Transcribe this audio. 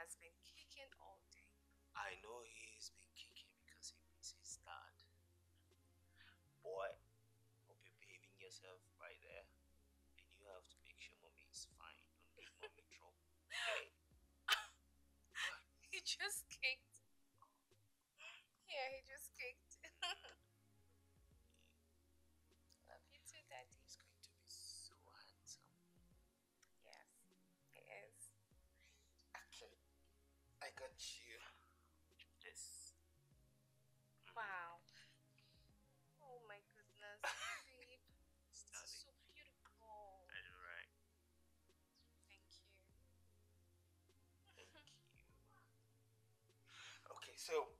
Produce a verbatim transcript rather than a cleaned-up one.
has been kicking all day. I know he's been kicking because he misses dad. Boy, hope you're behaving yourself right there. And you have to make sure mommy is fine. Don't give mommy trouble. Okay? He just kicked. Yeah, he just kicked. Love you too, Daddy. He's going to be so handsome. Yes, he is. Actually, I got you this. Wow. Oh my goodness, babe. This is so beautiful. I know, right? Thank you. Thank you. Okay, so